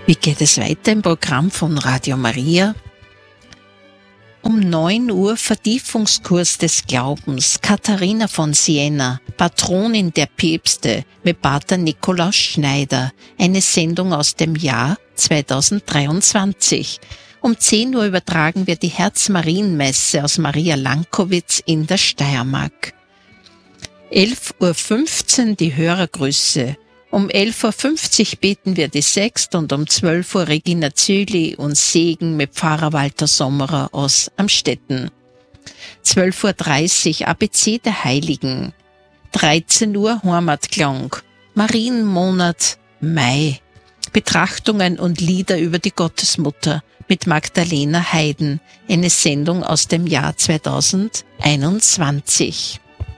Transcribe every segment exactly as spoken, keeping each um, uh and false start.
Wie geht es weiter im Programm von Radio Maria? Um neun Uhr Vertiefungskurs des Glaubens, Katharina von Siena, Patronin der Päpste, mit Pater Nikolaus Schneider, eine Sendung aus dem Jahr zweitausenddreiundzwanzig. Um zehn Uhr übertragen wir die Herz-Marien-Messe aus Maria Lankowitz in der Steiermark. elf Uhr fünfzehn die Hörergrüße. Um elf Uhr fünfzig beten wir die Sext und um zwölf Uhr Regina Zöli und Segen mit Pfarrer Walter Sommerer aus Amstetten. zwölf Uhr dreißig A B C der Heiligen. dreizehn Uhr Heimatklang. Marienmonat Mai. Betrachtungen und Lieder über die Gottesmutter mit Magdalena Heiden. Eine Sendung aus dem Jahr zweitausendeinundzwanzig.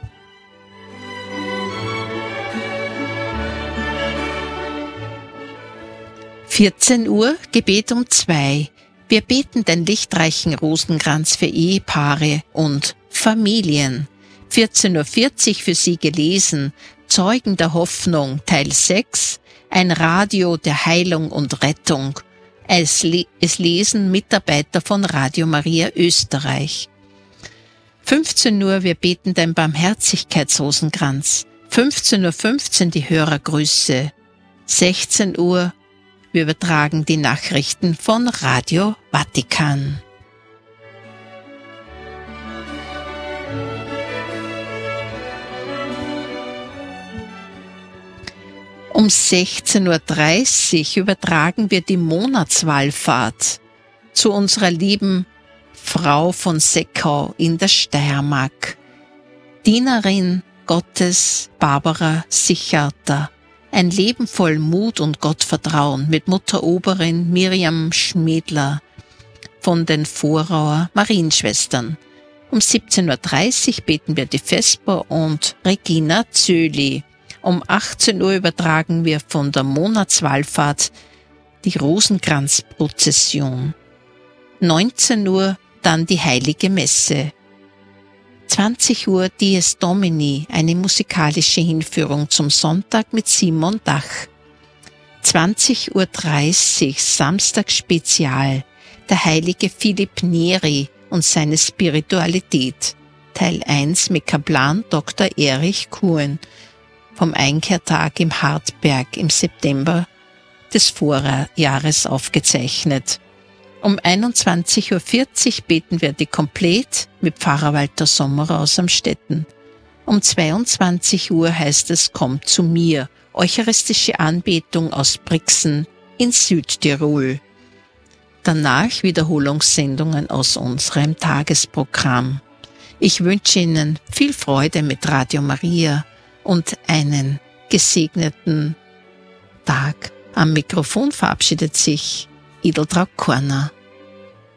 vierzehn Uhr Gebet um zwei. Wir beten den lichtreichen Rosenkranz für Ehepaare und Familien. vierzehn Uhr vierzig für Sie gelesen. Zeugen der Hoffnung Teil sechs. Ein Radio der Heilung und Rettung. Es, le- es lesen Mitarbeiter von Radio Maria Österreich. fünfzehn Uhr wir beten den Barmherzigkeitsrosenkranz. fünfzehn Uhr fünfzehn die Hörergrüße. sechzehn Uhr wir übertragen die Nachrichten von Radio Vatikan. Um sechzehn Uhr dreißig übertragen wir die Monatswallfahrt zu unserer lieben Frau von Seckau in der Steiermark. Dienerin Gottes Barbara Sicherter. Ein Leben voll Mut und Gottvertrauen mit Mutter Oberin Miriam Schmedler von den Vorauer Marienschwestern. Um siebzehn Uhr dreißig beten wir die Vesper und Regina Zöli. Um achtzehn Uhr übertragen wir von der Monatswallfahrt die Rosenkranzprozession. neunzehn Uhr dann die Heilige Messe. zwanzig Uhr Dies Domini, eine musikalische Hinführung zum Sonntag mit Simon Dach. zwanzig Uhr dreißig Samstagsspezial, der heilige Philipp Neri und seine Spiritualität. Teil eins mit Kaplan Doktor Erich Kuhn vom Einkehrtag im Hartberg im September des Vorjahres aufgezeichnet. Um einundzwanzig Uhr vierzig beten wir die Komplett mit Pfarrer Walter Sommerer aus Amstetten. Um zweiundzwanzig Uhr heißt es Kommt zu mir, eucharistische Anbetung aus Brixen in Südtirol. Danach Wiederholungssendungen aus unserem Tagesprogramm. Ich wünsche Ihnen viel Freude mit Radio Maria und einen gesegneten Tag. Am Mikrofon verabschiedet sich Ideltraud Korner.